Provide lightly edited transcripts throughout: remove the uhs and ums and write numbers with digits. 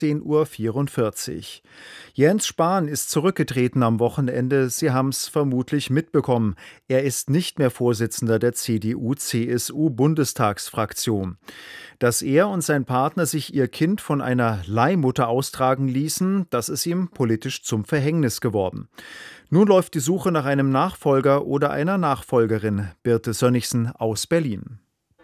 18:44 Uhr. Jens Spahn ist zurückgetreten am Wochenende. Sie haben es vermutlich mitbekommen. Er ist nicht mehr Vorsitzender der CDU-CSU-Bundestagsfraktion. Dass er und sein Partner sich ihr Kind von einer Leihmutter austragen ließen, das ist ihm politisch zum Verhängnis geworden. Nun läuft die Suche nach einem Nachfolger oder einer Nachfolgerin. Birte Sönnigsen aus Berlin.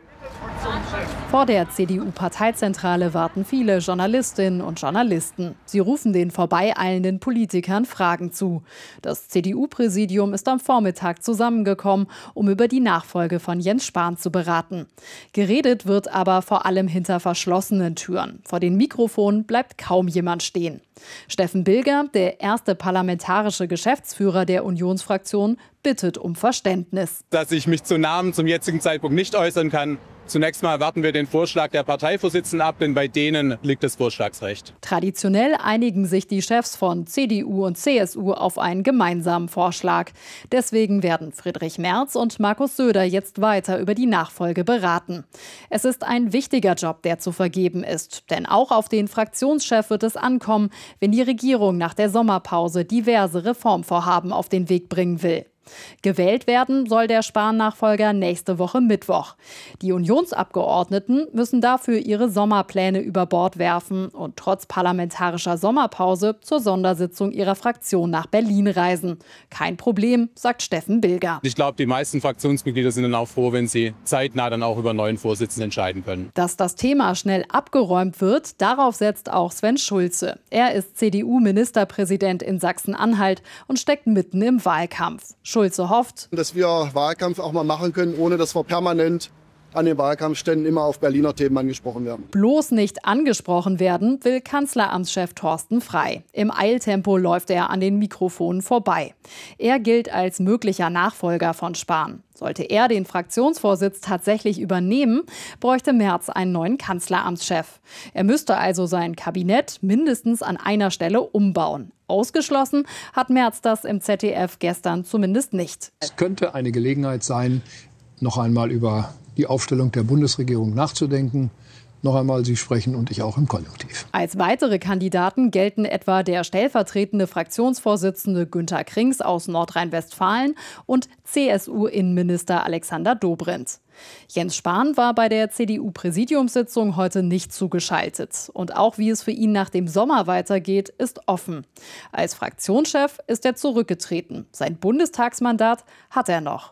Vor der CDU-Parteizentrale warten viele Journalistinnen und Journalisten. Sie rufen den vorbeieilenden Politikern Fragen zu. Das CDU-Präsidium ist am Vormittag zusammengekommen, um über die Nachfolge von Jens Spahn zu beraten. Geredet wird aber vor allem hinter verschlossenen Türen. Vor den Mikrofonen bleibt kaum jemand stehen. Steffen Bilger, der erste parlamentarische Geschäftsführer der Unionsfraktion, bittet um Verständnis. Dass ich mich zu Namen zum jetzigen Zeitpunkt nicht äußern kann. Zunächst mal warten wir den Vorschlag der Parteivorsitzenden ab, denn bei denen liegt das Vorschlagsrecht. Traditionell einigen sich die Chefs von CDU und CSU auf einen gemeinsamen Vorschlag. Deswegen werden Friedrich Merz und Markus Söder jetzt weiter über die Nachfolge beraten. Es ist ein wichtiger Job, der zu vergeben ist. Denn auch auf den Fraktionschef wird es ankommen, wenn die Regierung nach der Sommerpause diverse Reformvorhaben auf den Weg bringen will. Gewählt werden soll der Spahn-Nachfolger nächste Woche Mittwoch. Die Unionsabgeordneten müssen dafür ihre Sommerpläne über Bord werfen und trotz parlamentarischer Sommerpause zur Sondersitzung ihrer Fraktion nach Berlin reisen. Kein Problem, sagt Steffen Bilger. Ich glaube, die meisten Fraktionsmitglieder sind dann auch froh, wenn sie zeitnah dann auch über einen neuen Vorsitzenden entscheiden können. Dass das Thema schnell abgeräumt wird, darauf setzt auch Sven Schulze. Er ist CDU-Ministerpräsident in Sachsen-Anhalt und steckt mitten im Wahlkampf. Schulze hofft, dass wir Wahlkampf auch mal machen können, ohne dass wir permanent an den Wahlkampfständen immer auf Berliner Themen angesprochen werden. Bloß nicht angesprochen werden will Kanzleramtschef Thorsten Frey. Im Eiltempo läuft er an den Mikrofonen vorbei. Er gilt als möglicher Nachfolger von Spahn. Sollte er den Fraktionsvorsitz tatsächlich übernehmen, bräuchte Merz einen neuen Kanzleramtschef. Er müsste also sein Kabinett mindestens an einer Stelle umbauen. Ausgeschlossen hat Merz das im ZDF gestern zumindest nicht. Es könnte eine Gelegenheit sein, noch einmal über die Aufstellung der Bundesregierung nachzudenken. Noch einmal, Sie sprechen und ich auch im Konjunktiv. Als weitere Kandidaten gelten etwa der stellvertretende Fraktionsvorsitzende Günther Krings aus Nordrhein-Westfalen und CSU-Innenminister Alexander Dobrindt. Jens Spahn war bei der CDU-Präsidiumssitzung heute nicht zugeschaltet. Und auch wie es für ihn nach dem Sommer weitergeht, ist offen. Als Fraktionschef ist er zurückgetreten. Sein Bundestagsmandat hat er noch.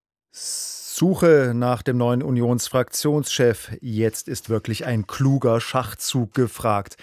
Suche nach dem neuen Unionsfraktionschef. Jetzt ist wirklich ein kluger Schachzug gefragt.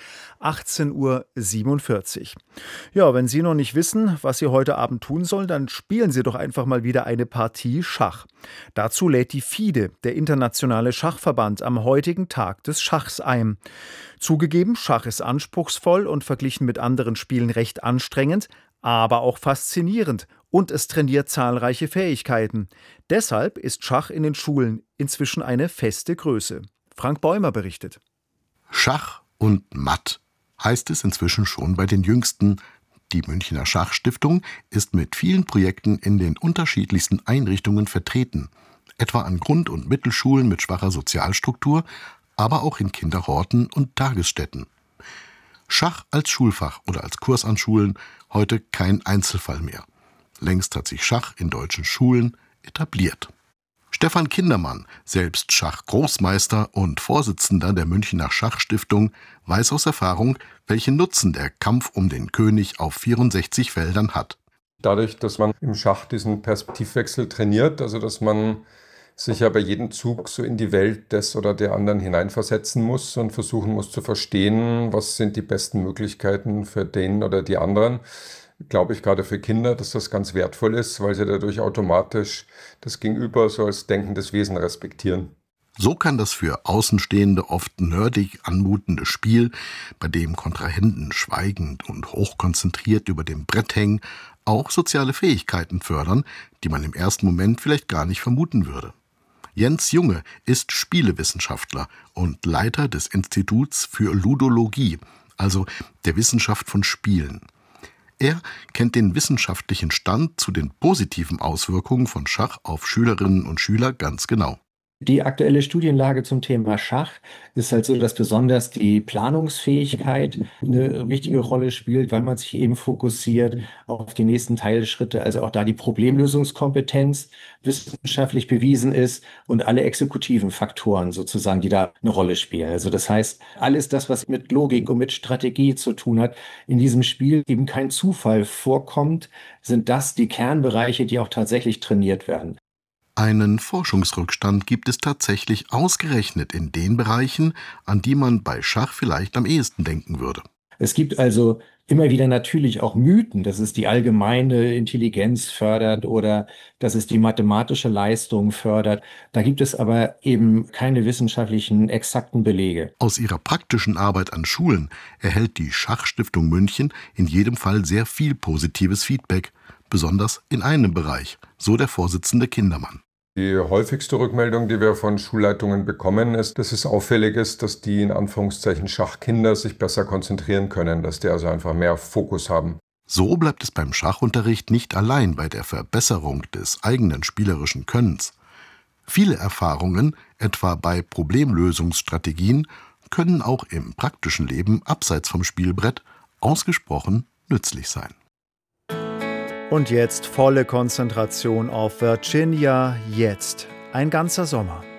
18:47 Uhr. Ja, wenn Sie noch nicht wissen, was Sie heute Abend tun sollen, dann spielen Sie doch einfach mal wieder eine Partie Schach. Dazu lädt die FIDE, der internationale Schachverband, am heutigen Tag des Schachs ein. Zugegeben, Schach ist anspruchsvoll und verglichen mit anderen Spielen recht anstrengend, aber auch faszinierend und es trainiert zahlreiche Fähigkeiten. Deshalb ist Schach in den Schulen inzwischen eine feste Größe. Frank Bäumer berichtet. Schach und Matt heißt es inzwischen schon bei den Jüngsten. Die Münchner Schachstiftung ist mit vielen Projekten in den unterschiedlichsten Einrichtungen vertreten, etwa an Grund- und Mittelschulen mit schwacher Sozialstruktur, aber auch in Kinderhorten und Tagesstätten. Schach als Schulfach oder als Kurs an Schulen heute kein Einzelfall mehr. Längst hat sich Schach in deutschen Schulen etabliert. Stefan Kindermann, selbst Schachgroßmeister und Vorsitzender der Münchner Schachstiftung, weiß aus Erfahrung, welchen Nutzen der Kampf um den König auf 64 Feldern hat. Dadurch, dass man im Schach diesen Perspektivwechsel trainiert, also dass man sich ja bei jedem Zug so in die Welt des oder der anderen hineinversetzen muss und versuchen muss zu verstehen, was sind die besten Möglichkeiten für den oder die anderen, glaube ich gerade für Kinder, dass das ganz wertvoll ist, weil sie dadurch automatisch das Gegenüber so als denkendes Wesen respektieren. So kann das für Außenstehende oft nerdig anmutende Spiel, bei dem Kontrahenten schweigend und hochkonzentriert über dem Brett hängen, auch soziale Fähigkeiten fördern, die man im ersten Moment vielleicht gar nicht vermuten würde. Jens Junge ist Spielewissenschaftler und Leiter des Instituts für Ludologie, also der Wissenschaft von Spielen. Er kennt den wissenschaftlichen Stand zu den positiven Auswirkungen von Schach auf Schülerinnen und Schüler ganz genau. Die aktuelle Studienlage zum Thema Schach ist halt so, dass besonders die Planungsfähigkeit eine wichtige Rolle spielt, weil man sich eben fokussiert auf die nächsten Teilschritte, also auch da die Problemlösungskompetenz wissenschaftlich bewiesen ist und alle exekutiven Faktoren sozusagen, die da eine Rolle spielen. Also das heißt, alles das, was mit Logik und mit Strategie zu tun hat, in diesem Spiel eben kein Zufall vorkommt, sind das die Kernbereiche, die auch tatsächlich trainiert werden. Einen Forschungsrückstand gibt es tatsächlich ausgerechnet in den Bereichen, an die man bei Schach vielleicht am ehesten denken würde. Es gibt also immer wieder natürlich auch Mythen, dass es die allgemeine Intelligenz fördert oder dass es die mathematische Leistung fördert. Da gibt es aber eben keine wissenschaftlichen, exakten Belege. Aus ihrer praktischen Arbeit an Schulen erhält die Schachstiftung München in jedem Fall sehr viel positives Feedback, besonders in einem Bereich, so der Vorsitzende Kindermann. Die häufigste Rückmeldung, die wir von Schulleitungen bekommen, ist, dass es auffällig ist, dass die in Anführungszeichen Schachkinder sich besser konzentrieren können, dass die also einfach mehr Fokus haben. So bleibt es beim Schachunterricht nicht allein bei der Verbesserung des eigenen spielerischen Könnens. Viele Erfahrungen, etwa bei Problemlösungsstrategien, können auch im praktischen Leben abseits vom Spielbrett ausgesprochen nützlich sein. Und jetzt volle Konzentration auf Virginia jetzt. Ein ganzer Sommer.